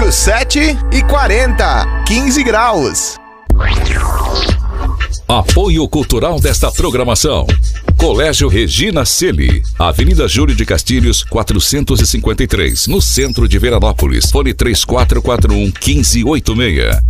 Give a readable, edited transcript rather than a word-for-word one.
Estúdio 7h40, 15 graus. Apoio cultural desta programação: Colégio Regina Celi, Avenida Júlio de Castilhos, 453, no centro de Veranópolis. Fone 3441-1586.